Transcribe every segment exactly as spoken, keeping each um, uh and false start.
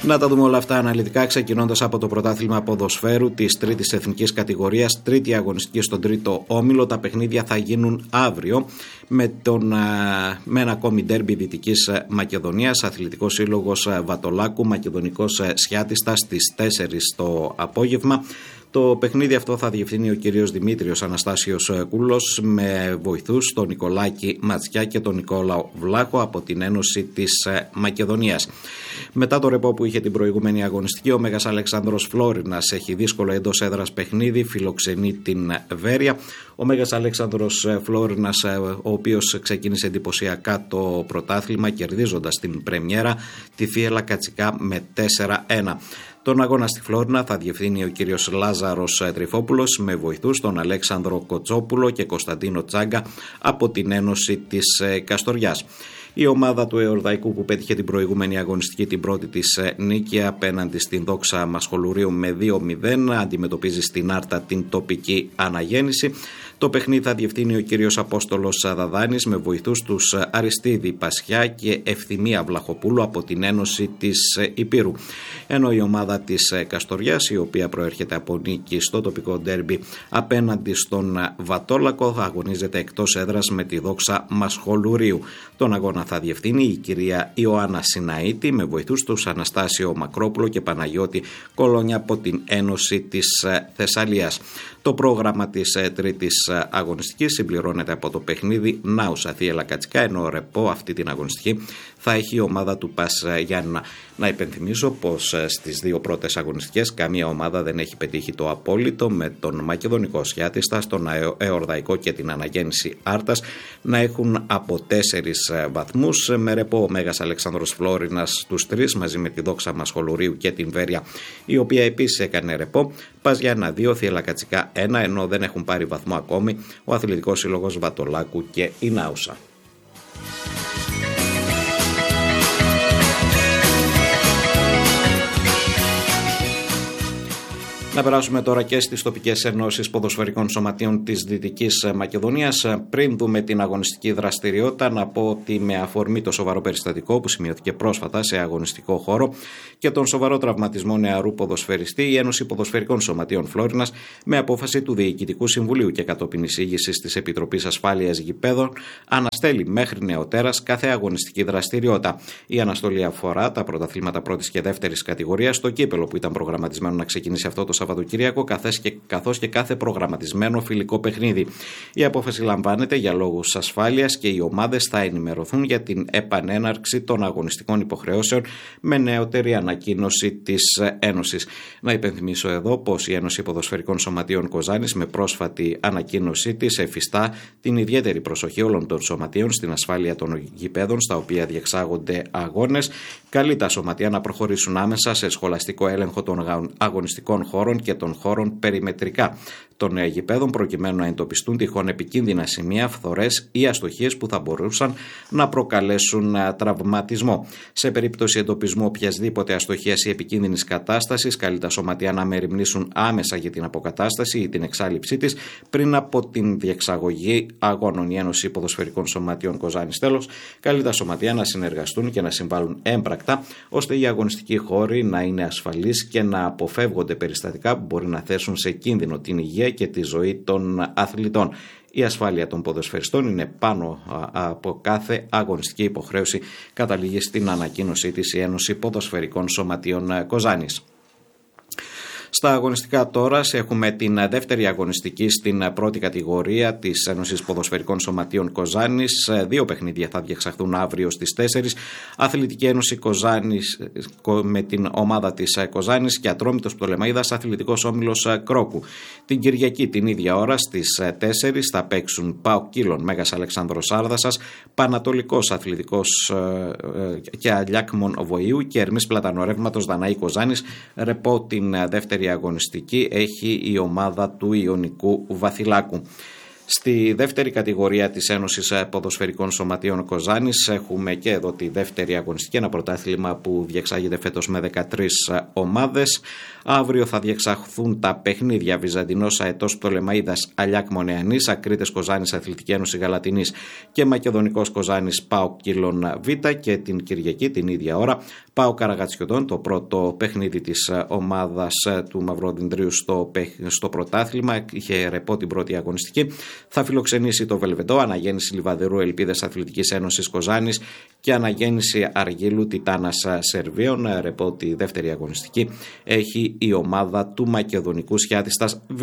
Να τα δούμε όλα αυτά αναλυτικά, ξεκινώντας από το πρωτάθλημα ποδοσφαίρου της τρίτης εθνικής κατηγορίας, τρίτη αγωνιστική στον τρίτο όμιλο. Τα παιχνίδια θα γίνουν αύριο με, τον, με ένα ακόμη ντέρμπι Δυτικής Μακεδονίας, Αθλητικός Σύλλογος Βατολάκου, Μακεδονικός Σιάτιστας στις τέσσερις το απόγευμα. Το παιχνίδι αυτό θα διευθύνει ο κύριος Δημήτριος Αναστάσιος Κούλος με βοηθούς τον Νικολάκη Ματσιά και τον Νικόλαο Βλάχο από την Ένωση της Μακεδονίας. Μετά το ρεπό που είχε την προηγούμενη αγωνιστική, ο Μέγας Αλεξάνδρος Φλόρινας έχει δύσκολο εντός έδρας παιχνίδι, φιλοξενεί την Βέρεια. Ο Μέγας Αλεξάνδρος Φλόρινας, ο οποίος ξεκίνησε εντυπωσιακά το πρωτάθλημα κερδίζοντας την πρεμιέρα τη Θίελα Κατσικά με τέσσερα ένα. Τον αγώνα στη Φλόρινα θα διευθύνει ο κύριος Λάζαρος Τριφόπουλος με βοηθούς τον Αλέξανδρο Κοτσόπουλο και Κωνσταντίνο Τσάγκα από την Ένωση της Καστοριάς. Η ομάδα του Εορδαϊκού που πέτυχε την προηγούμενη αγωνιστική την πρώτη της νίκη απέναντι στην Δόξα Μασχολουρίου με δύο μηδέν αντιμετωπίζει στην Άρτα την τοπική αναγέννηση. Το παιχνίδι θα διευθύνει ο κύριος Απόστολος Δαδάνης με βοηθούς τους Αριστίδη Πασιά και Ευθυμία Βλαχοπούλου από την Ένωση της Υπήρου. Ενώ η ομάδα της Καστοριάς, η οποία προέρχεται από νίκη στο τοπικό ντέρμπι απέναντι στον Βατόλακο, αγωνίζεται εκτός έδρας με τη Δόξα Μασχολουρίου. Τον αγώνα θα διευθύνει η κυρία Ιωάννα Σιναήτη με βοηθούς τους Αναστάσιο Μακρόπουλο και Παναγιώτη Κολόνια από την Ένωση της Θεσσαλίας. Το πρόγραμμα της τρίτης αγωνιστικής συμπληρώνεται από το παιχνίδι Νάουσα Θίελα Κατσικά, ενώ ρεπό αυτή την αγωνιστική θα έχει η ομάδα του Πας Γιάννηνα. Να υπενθυμίσω πως στις δύο πρώτες αγωνιστικές καμία ομάδα δεν έχει πετύχει το απόλυτο, με τον Μακεδονικό Σιάτιστα, τον Εορδαϊκό και την Αναγέννηση Άρτας να έχουν από τέσσερις βαθμούς, με ρεπό ο Μέγας Αλεξάνδρος Φλόρινας τους τρεις μαζί με τη Δόξα Μασχολουρίου και την Βέρεια, η οποία επίσης έκανε ρεπό. Πας Γιάννηνα δύο, Θίελα Κατσικά ένα, ενώ δεν έχουν πάρει βαθμό ακόμη ο Αθλητικός Σύλλογος Βατολάκου και η Νάουσα. Να περάσουμε τώρα και στις τοπικές ενώσεις ποδοσφαιρικών σωματείων της Δυτικής Μακεδονίας. Πριν δούμε την αγωνιστική δραστηριότητα, να πω ότι με αφορμή το σοβαρό περιστατικό που σημειώθηκε πρόσφατα σε αγωνιστικό χώρο και τον σοβαρό τραυματισμό νεαρού ποδοσφαιριστή, η Ένωση Ποδοσφαιρικών Σωματείων Φλόρινας, με απόφαση του Διοικητικού Συμβουλίου και κατόπιν εισήγησης της Επιτροπής Ασφάλειας Γηπέδων, αναστέλει μέχρι νεοτέρας κάθε αγωνιστική δραστηριότητα. Η αναστολή αφορά τα πρωταθλήματα πρώτης και δεύτερης κατηγορίας, το κύπελο που ήταν προγραμματισμένο να ξεκινήσει αυτό το Σαββατοκύριακο, καθώς και κάθε προγραμματισμένο φιλικό παιχνίδι. Η απόφαση λαμβάνεται για λόγους ασφάλειας και οι ομάδες θα ενημερωθούν για την επανέναρξη των αγωνιστικών υποχρεώσεων με νεότερη ανακοίνωση της Ένωσης. Να υπενθυμίσω εδώ πως η Ένωση Ποδοσφαιρικών Σωματείων Κοζάνης, με πρόσφατη ανακοίνωσή της, εφιστά την ιδιαίτερη προσοχή όλων των σωματείων στην ασφάλεια των γηπέδων στα οποία διεξάγονται αγώνες. Καλεί τα σωματεία να προχωρήσουν άμεσα σε σχολαστικό έλεγχο των αγωνιστικών χώρων και των χώρων περιμετρικά των γηπέδων, προκειμένου να εντοπιστούν τυχόν επικίνδυνα σημεία, φθορές ή αστοχίες που θα μπορούσαν να προκαλέσουν τραυματισμό. Σε περίπτωση εντοπισμού οποιασδήποτε αστοχίας ή επικίνδυνης κατάστασης, καλεί τα σωματεία να μεριμνήσουν άμεσα για την αποκατάσταση ή την εξάλληψή της πριν από την διεξαγωγή αγώνων. Η Ένωση Ποδοσφαιρικών Σωματείων Κοζάνης, τέλος, καλεί τα σωματεία να συνεργαστούν και να συμβάλλουν έμπρακτα ώστε οι αγωνιστικοί χώροι να είναι ασφαλείς και να αποφεύγονται περιστατικά που μπορεί να θέσουν σε κίνδυνο την υγεία και τη ζωή των αθλητών. Η ασφάλεια των ποδοσφαιριστών είναι πάνω από κάθε αγωνιστική υποχρέωση, καταλήγει στην ανακοίνωσή της η Ένωση Ποδοσφαιρικών Σωματείων Κοζάνης. Στα αγωνιστικά τώρα έχουμε την δεύτερη αγωνιστική στην πρώτη κατηγορία της Ένωσης Ποδοσφαιρικών Σωματείων Κοζάνης. Δύο παιχνίδια θα διεξαχθούν αύριο στις τέσσερις. Αθλητική Ένωση Κοζάνης με την ομάδα της Κοζάνης και Ατρόμητος Πτολεμαΐδας Αθλητικός Όμιλος Κρόκου. Την Κυριακή την ίδια ώρα στις τέσσερις θα παίξουν ΠΑΟΚ Κύλων Μέγας Αλεξάνδρος Άρδασας, Πανατολικός Αθλητικός και Αλιάκμων Βοηίου και Ερμής Πλατανορεύματος Δαναή Κοζάνης. Ρεπό την δεύτερη αγωνιστική έχει η ομάδα του Ιωνικού Βαθυλάκου. Στη δεύτερη κατηγορία της Ένωσης Ποδοσφαιρικών Σωματείων Κοζάνης έχουμε και εδώ τη δεύτερη αγωνιστική, ένα πρωτάθλημα που διεξάγεται φέτος με δεκατρείς ομάδες. Αύριο θα διεξαχθούν τα παιχνίδια Βυζαντινός Αετός Πτολεμαΐδας Αλιάκ Μονεανής, Ακρίτες Κοζάνης Αθλητική Ένωση Γαλατινής και Μακεδονικός Κοζάνης ΠΑΟΚ Κύλων Β, και την Κυριακή την ίδια ώρα ΠΑΟΚ Καραγατσιωτών, το πρώτο παιχνίδι της ομάδας του Μαυροδυνδρίου στο, στο πρωτάθλημα, είχε ρεπό την πρώτη αγωνιστική. Θα φιλοξενήσει το Βελβεντό, Αναγέννηση Λιβαδερού Ελπίδες Αθλητικής Ένωσης Κοζάνης και Αναγέννηση Αργύλου Τιτάνας Σερβίων. Ρεπό τη δεύτερη αγωνιστική έχει η ομάδα του Μακεδονικού Σιάτιστας Β.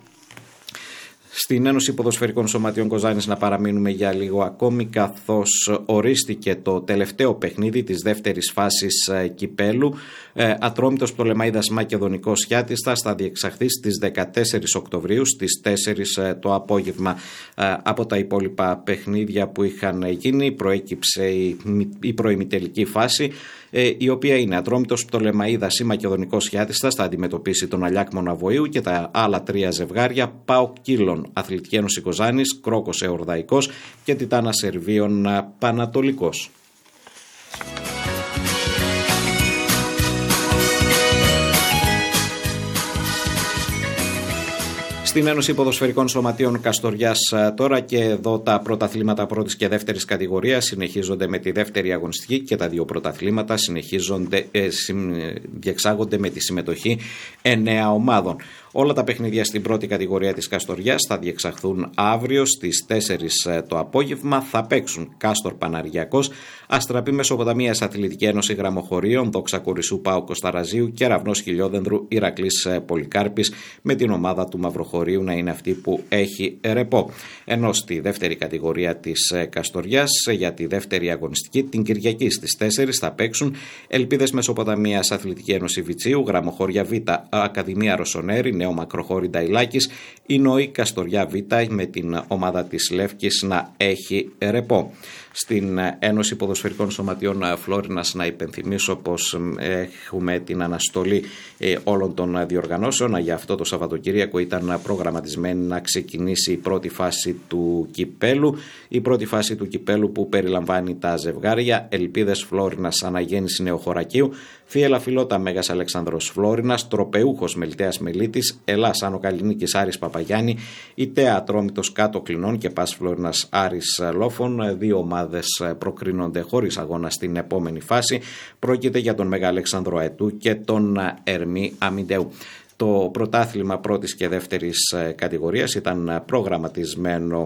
Στην Ένωση Ποδοσφαιρικών Σωματείων Κοζάνης να παραμείνουμε για λίγο ακόμη, καθώς ορίστηκε το τελευταίο παιχνίδι της δεύτερης φάσης κυπέλου. Ε, Ατρόμητος Πτολεμαΐδας Μακεδονικός Σιάτιστας θα διεξαχθεί στις δεκατέσσερις Οκτωβρίου στις τέσσερις το απόγευμα. Ε, από τα υπόλοιπα παιχνίδια που είχαν γίνει προέκυψε η, η προημιτελική φάση, η οποία είναι Ατρόμητος Πτολεμαΐδας ή Μακεδονικός Σιάτιστας θα αντιμετωπίσει τον Αλιάκ Μοναβοΐου, και τα άλλα τρία ζευγάρια ΠΑΟΚ Κύλων Αθλητική Ένωση Κοζάνης, Κρόκος Εορδαϊκός και Τιτάνα Σερβίων Πανατολικός. Στην Ένωση Ποδοσφαιρικών Σωματείων Καστοριάς τώρα, και εδώ τα πρωταθλήματα πρώτης και δεύτερης κατηγορίας συνεχίζονται με τη δεύτερη αγωνιστική και τα δύο πρωταθλήματα συνεχίζονται, ε, διεξάγονται με τη συμμετοχή εννέα ομάδων. Όλα τα παιχνίδια στην πρώτη κατηγορία της Καστοριάς θα διεξαχθούν αύριο στις τέσσερις το απόγευμα. Θα παίξουν Κάστορ Παναριακός, Αστραπή Μεσοποταμίας Αθλητική Ένωση Γραμμοχωρίων, Δόξα Κορισσού ΠΑΟΚ Κοσταραζίου και Ραυνός Χιλιόδενδρου Ηρακλής Πολυκάρπης, με την ομάδα του Μαυροχωρίου να είναι αυτή που έχει ρεπό. Ενώ στη δεύτερη κατηγορία της Καστοριάς για τη δεύτερη αγωνιστική την Κυριακή στις τέσσερις θα παίξουν Ελπίδες Μεσοποταμίας Αθλητική Ένωση Βιτσίου, Γραμμοχώρια Β, Ακαδημία Ρωσονέρη, Νέο Μακροχώρη Νταϊλάκης, η Νοή Καστοριά Β με την ομάδα της Λεύκης να έχει ρεπό. Στην Ένωση Ποδοσφαιρικών Σωματείων Φλόρινας να υπενθυμίσω πως έχουμε την αναστολή όλων των διοργανώσεων. Για αυτό το Σαββατοκύριακο ήταν προγραμματισμένη να ξεκινήσει η πρώτη φάση του κυπέλου. Η πρώτη φάση του κυπέλου που περιλαμβάνει τα ζευγάρια Ελπίδες Φλόρινας Αναγέννηση Νεοχωρακίου, Θίελα Φιλότα Μέγας Αλεξάνδρος Φλόρινας, Τροπεούχος Μελιτέας Μελίτης, Ελλάς Άνω Καλλινίκης Άρης Παπαγιάννη, Ιτέα Ατρόμητος Κάτω Κλινών και Πας Φλόρινας Άρης Λόφων. Δύο ομάδες προκρίνονται χωρίς αγώνα στην επόμενη φάση. Πρόκειται για τον Μέγα Αλέξανδρο Αετού και τον Ερμή Αμιντεού. Το πρωτάθλημα πρώτης και δεύτερης κατηγορίας ήταν προγραμματισμένο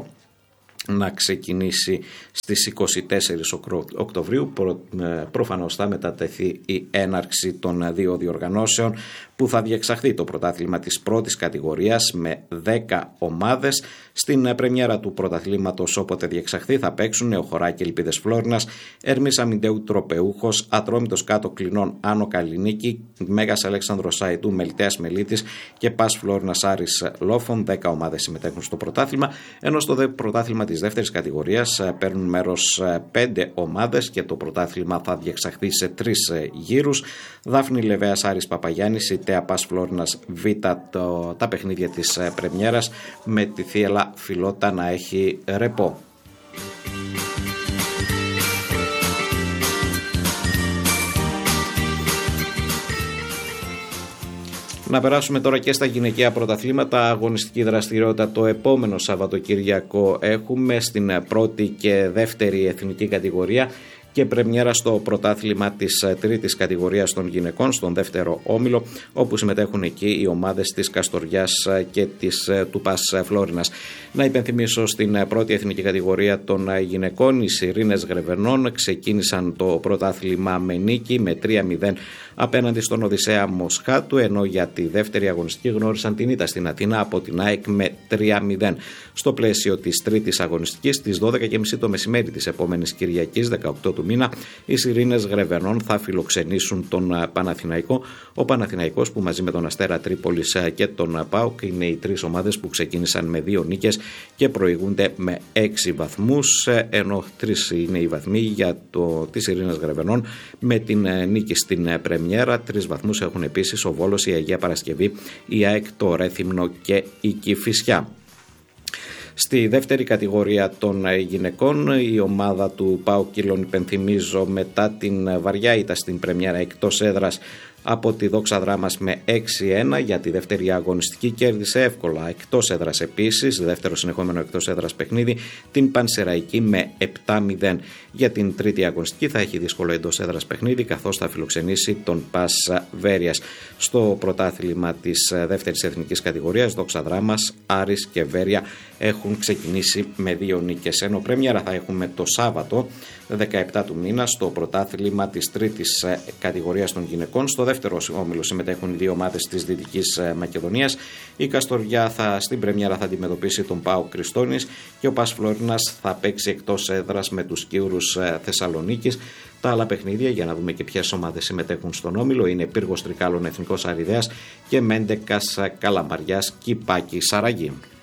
να ξεκινήσει στις είκοσι τέσσερις Οκτωβρίου. Προ, προφανώς θα μετατεθεί η έναρξη των δύο διοργανώσεων που θα διεξαχθεί το πρωτάθλημα της πρώτης κατηγορίας με δέκα ομάδες. Στην πρεμιέρα του πρωταθλήματος όποτε διεξαχθεί θα παίξουν Νεοχωράκη Ελπίδες Φλόρινας, Ερμής Αμιντεού Τροπεούχος, Ατρόμητος Κάτω Κλινών Άνω Καλλινίκη, Μέγας Αλέξανδρος Αετού Μελιτέας Μελίτης και Πας Φλόρινας Άρης Λόφων. δέκα ομάδες συμμετέχουν στο πρωτάθλημα, ενώ στο δε πρωτάθλημα της δεύτερης κατηγορίας παίρνουν μέρος πέντε ομάδες και το πρωτάθλημα θα διεξαχθεί σε τρεις γύρους. Δάφνη Λεβέας Άρης Παπαγιάννης, η Τέα Πας Φλόρινας Β το, τα παιχνίδια της πρεμιέρας, με τη Θίελα Φιλότα να έχει ρεπό. Να περάσουμε τώρα και στα γυναικεία πρωταθλήματα. Αγωνιστική δραστηριότητα το επόμενο Σαββατοκύριακο έχουμε στην πρώτη και δεύτερη εθνική κατηγορία και πρεμιέρα στο πρωτάθλημα της τρίτης κατηγορίας των γυναικών, στον δεύτερο όμιλο, όπου συμμετέχουν εκεί οι ομάδες της Καστοριάς και της του Πας Φλόρινας. Να υπενθυμίσω στην πρώτη εθνική κατηγορία των γυναικών, οι Σιρήνες Γρεβενών ξεκίνησαν το πρωτάθλημα με νίκη με τρία μηδέν απέναντι στον Οδυσσέα Μοσχάτου, ενώ για τη δεύτερη αγωνιστική γνώρισαν την ήττα στην Αθήνα από την ΑΕΚ με τρία μηδέν. Στο πλαίσιο της τρίτης αγωνιστικής, στις δώδεκα και μισή το μεσημέρι της επόμενης Κυριακής, δεκαοκτώ του μήνα, οι Σιρήνες Γρεβενών θα φιλοξενήσουν τον Παναθηναϊκό. Ο Παναθηναϊκός, που μαζί με τον Αστέρα Τρίπολης και τον ΠΑΟΚ είναι οι τρεις ομάδες που ξεκίνησαν με δύο νίκες και προηγούνται με έξι βαθμούς, ενώ τρεις είναι οι βαθμοί για το, τις Σιρήνες Γρεβενών με την νίκη στην πρεμιέρα. Τρεις βαθμούς έχουν επίσης ο Βόλος, η Αγία Παρασκευή, η ΑΕΚ, το Ρέθυμνο και η Κηφισιά. Στη δεύτερη κατηγορία των γυναικών, η ομάδα του ΠΑΟΚ Κύλων, υπενθυμίζω, μετά την βαριά ήττα στην πρεμιέρα εκτός έδρας από τη Δόξα Δράμας με έξι ένα για τη δεύτερη αγωνιστική, κέρδισε εύκολα εκτός έδρας επίσης, δεύτερο συνεχόμενο εκτός έδρας παιχνίδι, την Πανσεραϊκή με επτά μηδέν. Για την τρίτη αγωνιστική θα έχει δύσκολο εντός έδρας παιχνίδι, καθώς θα φιλοξενήσει τον Πάσα Βέρειας. Στο πρωτάθλημα της δεύτερης εθνικής κατηγορίας, Δόξα Δράμας, Άρης και Βέρεια έχουν ξεκινήσει με δύο νίκες. Ενώ πρέμιερα θα έχουμε το Σάββατο δεκαεπτά του μήνα στο πρωτάθλημα της τρίτης κατηγορίας των γυναικών. Στο δεύτερο όμιλο συμμετέχουν οι δύο ομάδες της Δυτικής Μακεδονίας. Η Καστοριά θα, στην πρέμιερα θα αντιμετωπίσει τον ΠΑΟΚ Κριστόνης και ο ΠΑΣ Φλόρινας θα παίξει εκτός έδρας με τους Κύουρους Θεσσαλονίκης. Τα άλλα παιχνίδια, για να δούμε και ποιες ομάδες συμμετέχουν στον όμιλο, είναι Πύργος Τρικάλων Εθνικός Αριδέας και Μέντεκας Καλαμαριάς Κυπάκη Σαραγίου.